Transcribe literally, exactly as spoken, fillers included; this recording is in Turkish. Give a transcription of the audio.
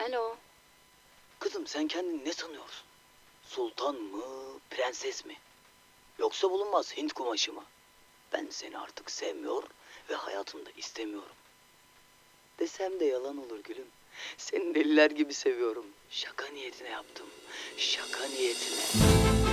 Alo. Kızım sen kendini ne sanıyorsun? Sultan mı, prenses mi? Yoksa bulunmaz Hint kumaşı mı? Ben seni artık sevmiyor ve hayatımda istemiyorum. Desem de yalan olur gülüm. Seni deliler gibi seviyorum. Şaka niyetine yaptım. Şaka niyetine.